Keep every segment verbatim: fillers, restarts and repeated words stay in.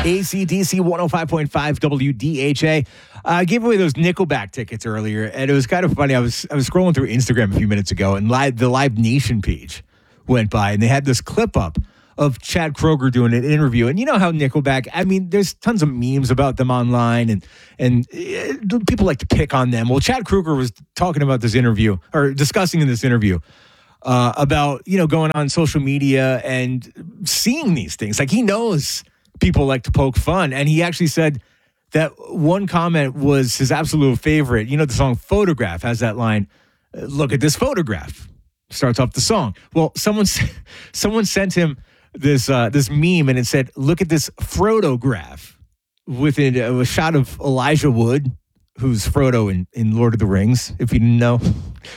A C D C one oh five point five W D H A. I uh, gave away those Nickelback tickets earlier, and it was kind of funny. I was I was scrolling through Instagram a few minutes ago, and live, the Live Nation page went by, and they had this clip up of Chad Kroeger doing an interview. And you know how Nickelback, I mean, there's tons of memes about them online, and and uh, people like to pick on them. Well, Chad Kroeger was talking about this interview, or discussing in this interview, uh, about, you know, going on social media and seeing these things. Like, he knows people like to poke fun, and he actually said that one comment was his absolute favorite. You know, the song Photograph has that line, "Look at this photograph," starts off the song. Well, someone someone sent him this uh, this meme, and it said, "Look at this Frodo-graph," with it, uh, a shot of Elijah Wood, who's Frodo in, in Lord of the Rings, if you didn't know.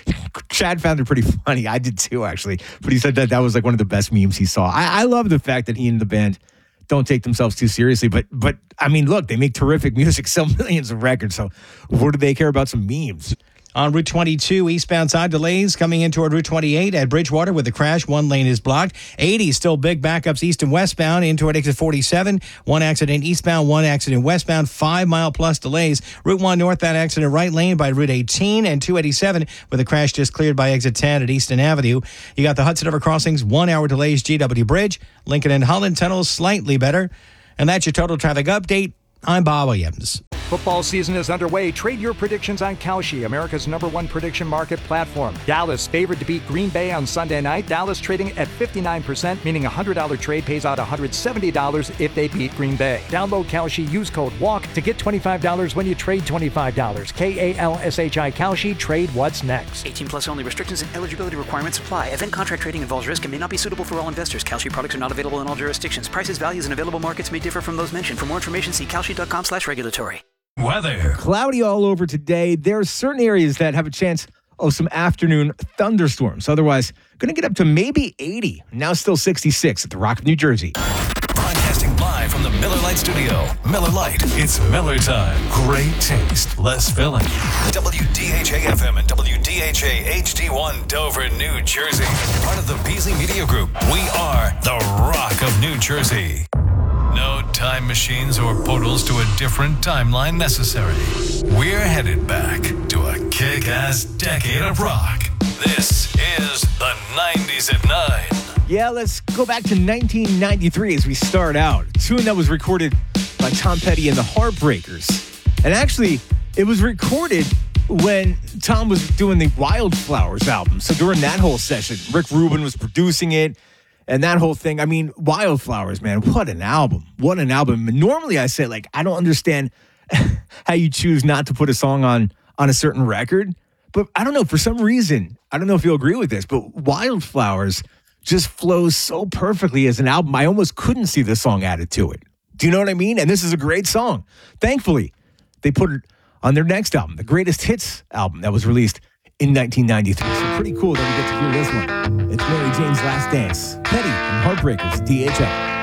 Chad found it pretty funny. I did too, actually. But he said that that was like one of the best memes he saw. I, I love the fact that he and the band don't take themselves too seriously. But, but I mean, look, they make terrific music, sell millions of records. So what do they care about some memes? On Route twenty-two, eastbound side delays coming in toward Route twenty-eight at Bridgewater with a crash. One lane is blocked. eighty, still big backups east and westbound in toward exit forty-seven. One accident eastbound, one accident westbound. Five mile plus delays. Route one northbound accident right lane by Route eighteen and two eighty-seven with a crash just cleared by exit ten at Easton Avenue. You got the Hudson River crossings, one hour delays, G W Bridge. Lincoln and Holland tunnels slightly better. And that's your total traffic update. I'm Bob Williams. Football season is underway. Trade your predictions on Kalshi, America's number one prediction market platform. Dallas favored to beat Green Bay on Sunday night. Dallas trading at fifty-nine percent, meaning a one hundred dollars trade pays out one hundred seventy dollars if they beat Green Bay. Download Kalshi, use code WALK to get twenty-five dollars when you trade twenty-five dollars. K A L S H I Kalshi, trade what's next. eighteen plus only. Restrictions and eligibility requirements apply. Event contract trading involves risk and may not be suitable for all investors. Kalshi products are not available in all jurisdictions. Prices, values, and available markets may differ from those mentioned. For more information, see kalshi.com slash regulatory. Weather. Cloudy all over today. There are certain areas that have a chance of some afternoon thunderstorms. Otherwise, going to get up to maybe eighty. Now still sixty-six at the Rock of New Jersey. Broadcasting live from the Miller Lite studio. Miller Lite. It's Miller time. Great taste, less filling. W D H A F M and W D H A H D one Dover, New Jersey. Part of the Beasley Media Group. We are the Rock of New Jersey. No time machines or portals to a different timeline necessary. We're headed back to a kick-ass decade of rock. This is the nineties at nine. Yeah, let's go back to nineteen ninety-three as we start out. A tune that was recorded by Tom Petty and the Heartbreakers. And actually, it was recorded when Tom was doing the Wildflowers album. So during that whole session, Rick Rubin was producing it. And that whole thing, I mean, Wildflowers, man, what an album. What an album. And normally I say, like, I don't understand how you choose not to put a song on on a certain record. But I don't know, for some reason, I don't know if you'll agree with this, but Wildflowers just flows so perfectly as an album. I almost couldn't see the song added to it. Do you know what I mean? And this is a great song. Thankfully, they put it on their next album, the Greatest Hits album that was released in nineteen ninety-three. So pretty cool that we get to hear this one. It's Mary Jane's Last Dance. Petty and Heartbreakers, D H A.